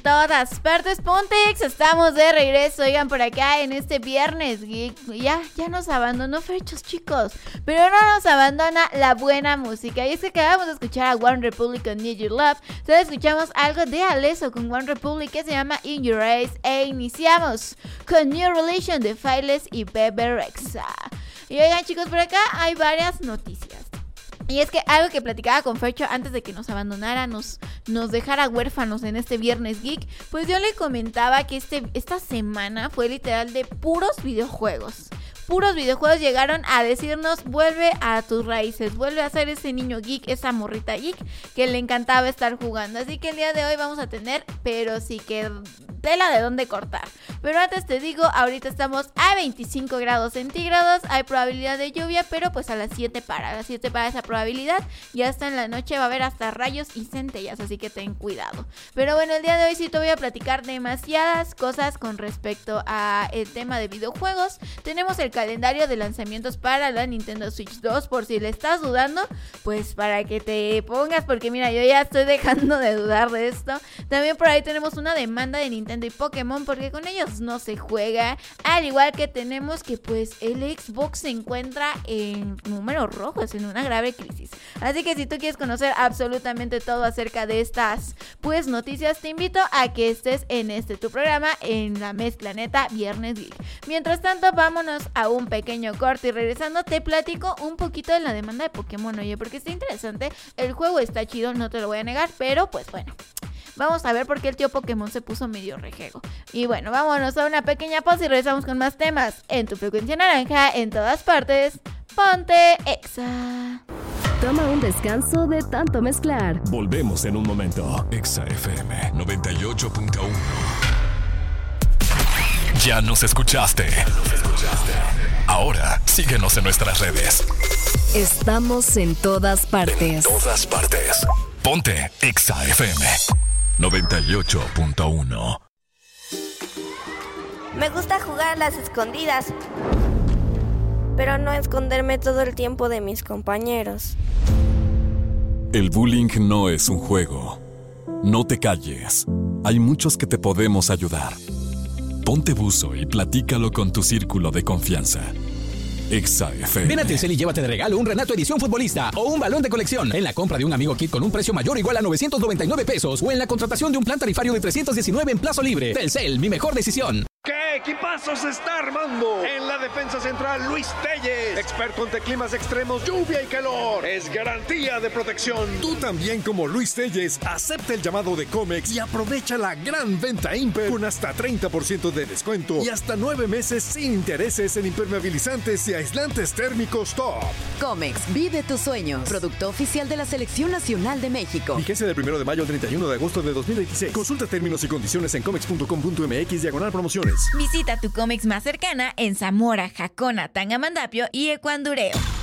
todas partes. Pontex, estamos de regreso. Oigan, por acá en este viernes geek. Ya nos abandonó Ferchos, chicos. Pero no nos abandona la buena música. Y es que acabamos de escuchar a One Republic con Need Your Love. Entonces escuchamos algo de Alesso con One Republic que se llama In Your Eyes. E iniciamos con New Relation de Files y Bebe Rexha. Y oigan, chicos, por acá hay varias noticias. Y es que algo que platicaba con Fercho antes de que nos abandonara, nos dejara huérfanos en este viernes geek, pues yo le comentaba que esta semana fue literal de puros videojuegos. Puros videojuegos llegaron a decirnos: vuelve a tus raíces, vuelve a ser ese niño geek, esa morrita geek que le encantaba estar jugando. Así que el día de hoy vamos a tener, pero sí que tela de dónde cortar. Pero antes te digo, ahorita estamos a 25 grados centígrados, hay probabilidad de lluvia, pero pues a las 7 para esa probabilidad, y hasta en la noche va a haber hasta rayos y centellas, así que ten cuidado. Pero bueno, el día de hoy sí te voy a platicar demasiadas cosas con respecto a el tema de videojuegos. Tenemos el calendario de lanzamientos para la Nintendo Switch 2, por si le estás dudando, pues para que te pongas, porque mira, yo ya estoy dejando de dudar de esto. También por ahí tenemos una demanda de Nintendo y Pokémon, porque con ellos no se juega, al igual que tenemos que pues el Xbox se encuentra en números rojos, en una grave crisis. Así que si tú quieres conocer absolutamente todo acerca de estas pues noticias, te invito a que estés en tu programa, en la Mezcla Neta Viernes Geek. Mientras tanto, vámonos a un pequeño corte y regresando te platico un poquito de la demanda de Pokémon, oye, porque está interesante, el juego está chido, no te lo voy a negar, pero pues bueno, vamos a ver por qué el tío Pokémon se puso medio rejego. Y bueno, vámonos a una pequeña pausa y regresamos con más temas en tu frecuencia naranja, en todas partes. Ponte Exa. Toma un descanso de tanto mezclar. Volvemos en un momento. Exa FM 98.1. Ya nos escuchaste. Ahora síguenos en nuestras redes. Estamos en todas partes. Ponte Exa FM 98.1. Me gusta jugar a las escondidas, pero no esconderme todo el tiempo de mis compañeros. El bullying no es un juego. No te calles. Hay muchos que te podemos ayudar. Ponte buzo y platícalo con tu círculo de confianza. Exa FM. Ven a Telcel y llévate de regalo un Renato Edición Futbolista o un balón de colección en la compra de un Amigo Kit con un precio mayor o igual a 999 pesos o en la contratación de un plan tarifario de 319 en plazo libre. Telcel, mi mejor decisión. ¿Qué equipazo se está armando? En la defensa central, Luis Telles, experto ante climas extremos, lluvia y calor. Es garantía de protección. Tú también, como Luis Telles, acepta el llamado de Comex y aprovecha la gran venta Imper con hasta 30% de descuento y hasta 9 meses sin intereses en impermeabilizantes y aislantes térmicos top. Comex, vive tus sueños. Producto oficial de la Selección Nacional de México. Vigencia del 1 de mayo al 31 de agosto de 2026. Consulta términos y condiciones en comex.com.mx/promociones. Visita tu Comex más cercana en Zamora, Jacona, Tangamandapio y Ecuandureo.